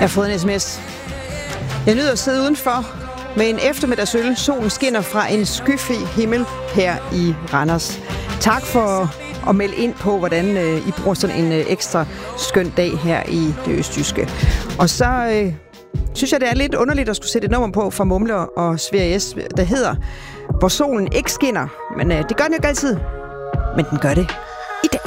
Jeg har fået en sms. Jeg nyder at sidde udenfor med en eftermiddagsøl. Solen skinner fra en skyfri himmel her i Randers. Tak for at melde ind på, hvordan I bruger sådan en ekstra skøn dag her i det østjyske. Og så synes jeg, det er lidt underligt at skulle sætte et nummer på fra Mumler og Sverige S, der hedder Hvor solen ikke skinner. Men det gør den jo ikke altid. Men den gør det.